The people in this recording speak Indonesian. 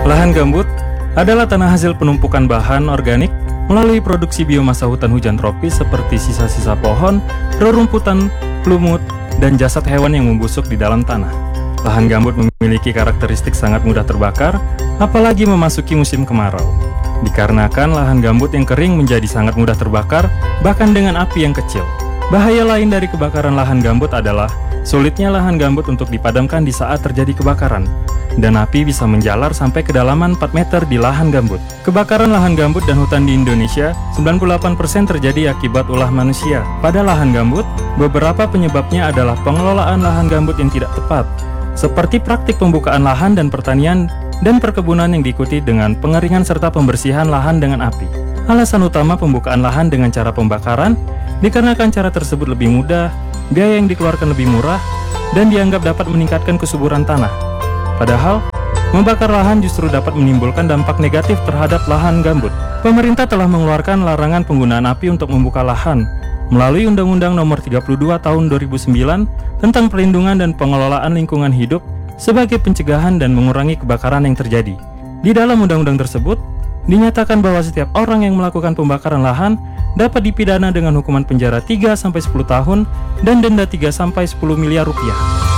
Lahan gambut adalah tanah hasil penumpukan bahan organik melalui produksi biomasa hutan hujan tropis seperti sisa-sisa pohon, rerumputan, lumut, dan jasad hewan yang membusuk di dalam tanah. Lahan gambut memiliki karakteristik sangat mudah terbakar, apalagi memasuki musim kemarau. Dikarenakan lahan gambut yang kering menjadi sangat mudah terbakar, bahkan dengan api yang kecil. Bahaya lain dari kebakaran lahan gambut adalah sulitnya lahan gambut untuk dipadamkan di saat terjadi kebakaran, dan api bisa menjalar sampai kedalaman 4 meter di lahan gambut. Kebakaran lahan gambut dan hutan di Indonesia 98% terjadi akibat ulah manusia. Pada lahan gambut, beberapa penyebabnya adalah pengelolaan lahan gambut yang tidak tepat, seperti praktik pembukaan lahan dan pertanian dan perkebunan yang diikuti dengan pengeringan serta pembersihan lahan dengan api. Alasan utama pembukaan lahan dengan cara pembakaran dikarenakan cara tersebut lebih mudah, biaya yang dikeluarkan lebih murah, dan dianggap dapat meningkatkan kesuburan tanah. Padahal, membakar lahan justru dapat menimbulkan dampak negatif terhadap lahan gambut. Pemerintah telah mengeluarkan larangan penggunaan api untuk membuka lahan melalui Undang-Undang Nomor 32 Tahun 2009 tentang Perlindungan dan Pengelolaan Lingkungan Hidup sebagai pencegahan dan mengurangi kebakaran yang terjadi. Di dalam undang-undang tersebut, dinyatakan bahwa setiap orang yang melakukan pembakaran lahan dapat dipidana dengan hukuman penjara 3-10 tahun dan denda 3-10 miliar rupiah.